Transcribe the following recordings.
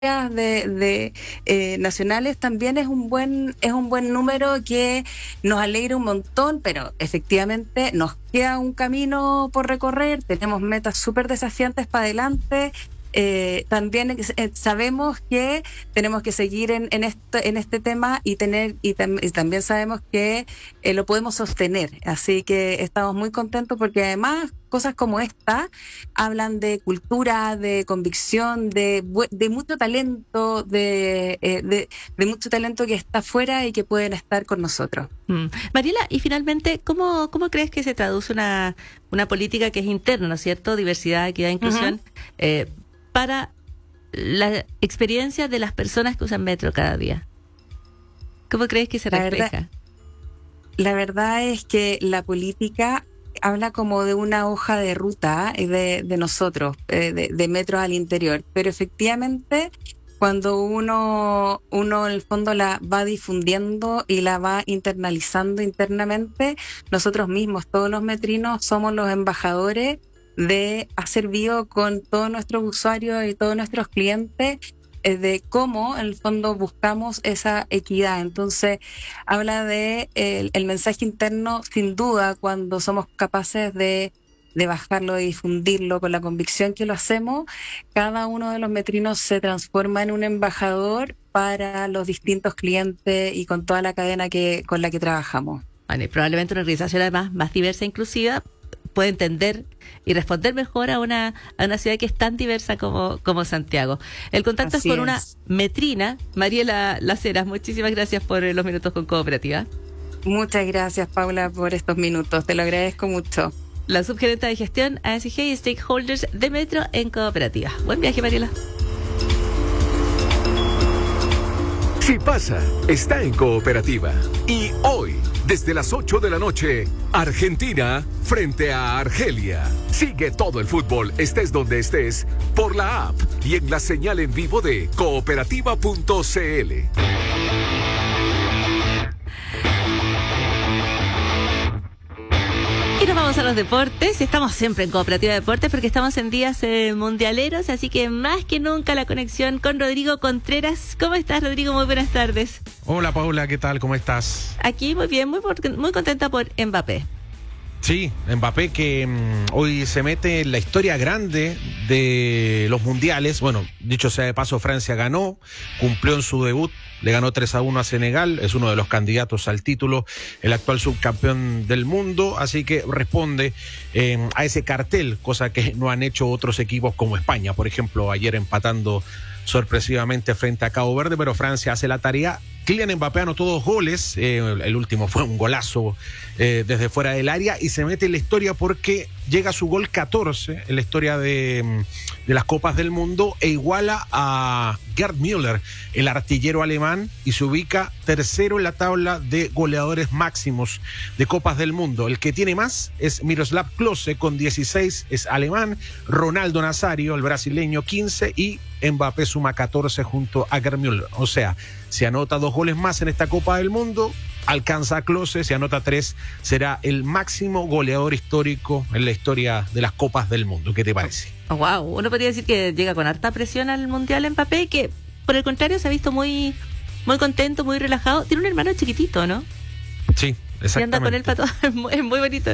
nacionales también es un buen número que nos alegra un montón, pero efectivamente nos queda un camino por recorrer, tenemos metas súper desafiantes para adelante. También sabemos que tenemos que seguir en este tema y también sabemos que lo podemos sostener, así que estamos muy contentos porque además cosas como esta hablan de cultura, de convicción, de mucho talento, de mucho talento que está afuera y que pueden estar con nosotros. Mariela, y finalmente, ¿cómo crees que se traduce una política que es interna, ¿no es cierto? Diversidad, equidad, inclusión, para la experiencia de las personas que usan metro cada día? ¿Cómo crees que se refleja? La verdad es que la política habla como de una hoja de ruta de nosotros, de metros al interior, pero efectivamente cuando uno en el fondo la va difundiendo y la va internalizando internamente, nosotros mismos, todos los metrinos, somos los embajadores de hacer vivo con todos nuestros usuarios y todos nuestros clientes de cómo en el fondo buscamos esa equidad. Entonces habla de el mensaje interno, sin duda, cuando somos capaces de bajarlo y difundirlo con la convicción que lo hacemos, cada uno de los metrinos se transforma en un embajador para los distintos clientes y con toda la cadena con la que trabajamos. Bueno, y probablemente una organización además más diversa e inclusiva puede entender y responder mejor a una ciudad que es tan diversa como Santiago. El contacto es con una metrina, Mariela Las Heras. Muchísimas gracias por los minutos con Cooperativa. Muchas gracias, Paula, por estos minutos. Te lo agradezco mucho. La subgerenta de gestión, ASG y Stakeholders de Metro en Cooperativa. Buen viaje, Mariela. Si pasa, está en Cooperativa. Y hoy, desde las 8 de la noche, Argentina frente a Argelia. Sigue todo el fútbol, estés donde estés, por la app y en la señal en vivo de cooperativa.cl. Y nos vamos a los deportes. Estamos siempre en Cooperativa Deportes porque estamos en días mundialeros, así que más que nunca la conexión con Rodrigo Contreras. ¿Cómo estás, Rodrigo? Muy buenas tardes. Hola, Paula, ¿qué tal? ¿Cómo estás? Aquí muy bien, muy contenta por Mbappé. Sí, Mbappé que hoy se mete en la historia grande de los mundiales. Bueno, dicho sea de paso, Francia ganó, cumplió en su debut, le ganó 3-1 a Senegal, es uno de los candidatos al título, el actual subcampeón del mundo, así que responde a ese cartel, cosa que no han hecho otros equipos como España, por ejemplo, ayer empatando sorpresivamente frente a Cabo Verde, pero Francia hace la tarea. Kylian Mbappé anotó 2 goles, el último fue un golazo desde fuera del área y se mete en la historia porque llega a su gol 14 en la historia de las Copas del Mundo e iguala a Gerd Müller, el artillero alemán, y se ubica tercero en la tabla de goleadores máximos de Copas del Mundo. El que tiene más es Miroslav Klose con 16, es alemán, Ronaldo Nazario, el brasileño, 15 y Mbappé suma 14 junto a Gerd Müller. O sea, si anota 2 goles más en esta Copa del Mundo, alcanza a Klose, si anota 3, será el máximo goleador histórico en la historia de las Copas del Mundo. ¿Qué te parece? Oh, wow, uno podría decir que llega con harta presión al Mundial Mbappé, que por el contrario se ha visto muy, muy contento, muy relajado. Tiene un hermano chiquitito, ¿no? Sí, exactamente. Y anda con él para todo. Es muy bonito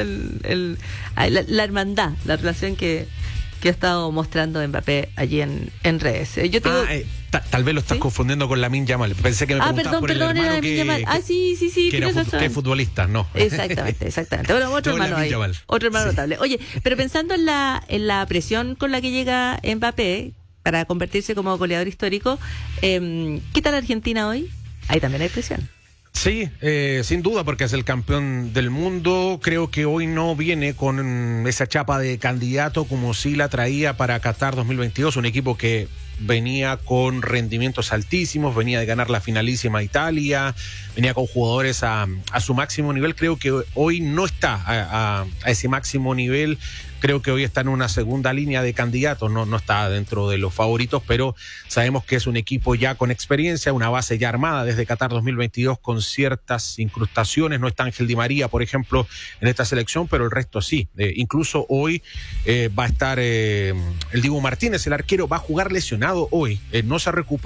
la hermandad, la relación que ha estado mostrando Mbappé allí en redes. Yo te digo, tal vez lo estás confundiendo con Lamine Yamal. Pensé que me preguntabas por el hermano era Lamine Yamal. Sí, que era que es futbolista, no. Exactamente. Bueno, otro hermano ahí. Otro hermano notable. Oye, pero pensando en la presión con la que llega Mbappé para convertirse como goleador histórico, ¿qué tal Argentina hoy? Ahí también hay presión. Sí, sin duda, porque es el campeón del mundo. Creo que hoy no viene con esa chapa de candidato como sí la traía para Qatar 2022, un equipo que venía con rendimientos altísimos, venía de ganar la finalísima a Italia, venía con jugadores a su máximo nivel. Creo que hoy no está a ese máximo nivel creo que hoy está en una segunda línea de candidatos, no está dentro de los favoritos, pero sabemos que es un equipo ya con experiencia, una base ya armada desde Qatar 2022 con ciertas incrustaciones. No está Ángel Di María, por ejemplo, en esta selección, pero el resto sí. Incluso hoy va a estar el Dibu Martínez, el arquero, va a jugar lesionado hoy, no se ha recuperado